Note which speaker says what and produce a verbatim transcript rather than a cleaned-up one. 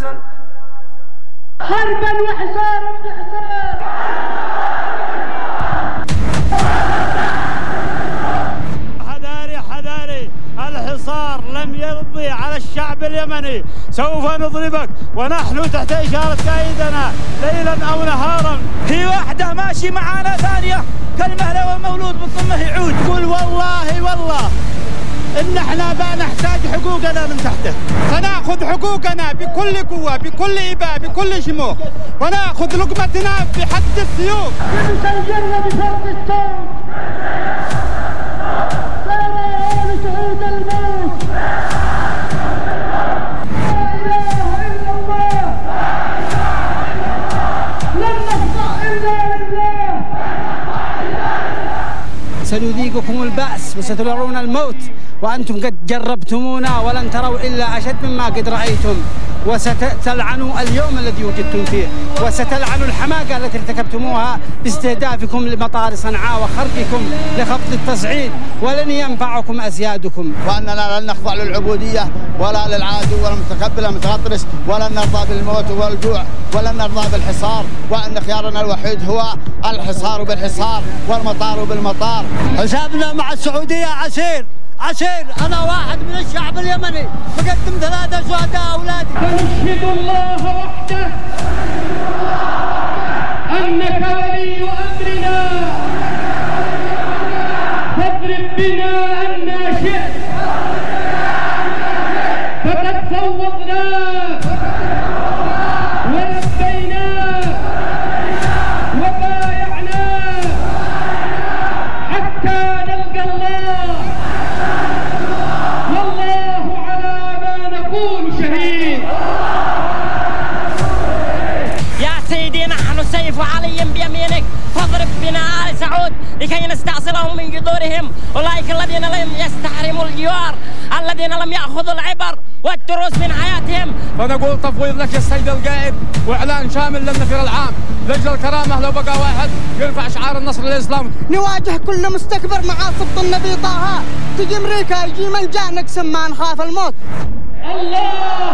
Speaker 1: حربا وحصارا بحصار.
Speaker 2: حذاري حذاري، الحصار لم يرضي على الشعب اليمني، سوف نضربك ونحن تحت إشارة قائدنا ليلا أو نهارا.
Speaker 3: في واحدة ماشي معانا ثانية كالمهلة والمولود بطمه يعود.
Speaker 2: قل والله والله إن احنا ما نحتاج حقوقنا من تحته،
Speaker 4: سنأخذ حقوقنا بكل قوة بكل إباء بكل شموخ، ونأخذ لقمتنا بحد السيوف.
Speaker 1: سنسجلنا بفرق الصوت، سنرى لشهود الموت. لا إله إلا الله، لن نخضع إلا لله.
Speaker 5: سنذيقكم البأس وسترون الموت وأنتم قد جربتمونا ولن تروا إلا أشد مما قد رأيتم، وستلعنوا اليوم الذي وجدتم فيه، وستلعنوا الحماقة التي ارتكبتموها باستهدافكم لمطار صنعاء وخرقكم لخفض التصعيد، ولن ينفعكم أسيادكم.
Speaker 6: وأننا لن نخضع للعبودية ولا للعدو ولا المتقبل المتغطرس، ولن نرضى بالموت والجوع، ولن نرضى بالحصار، وأن خيارنا الوحيد هو الحصار بالحصار والمطار بالمطار.
Speaker 3: حسابنا مع السعودية عسير عسير. أنا واحد من الشعب اليمني مقدم ثلاثة شهداء أولادي.
Speaker 1: فنشهد الله وحده أنك ولي أمرنا، فاضرب بنا أن شئت، فقد فوضناك ولبيناك وبايعناك حتى نلقى الله، والله على ما نقول شهيد.
Speaker 7: يا سيدي نحن سيف علي بيمينك، فاضرب بنا آل سعود لكي نستأصلهم من جذورهم، أولئك الذين لم يستحرموا الجوار، الذين لم يأخذوا العبر والدروس من حياتهم.
Speaker 4: فنقول تفويض لك يا السيد القائد، وإعلان شامل للنفير العام لأجل الكرامة. لو بقى واحد يرفع شعار النصر للإسلام،
Speaker 5: نواجه كل مستكبر مع سبط النبي طه. تجي أمريكا يجي من جاء نقسم ما نخاف الموت.
Speaker 1: الله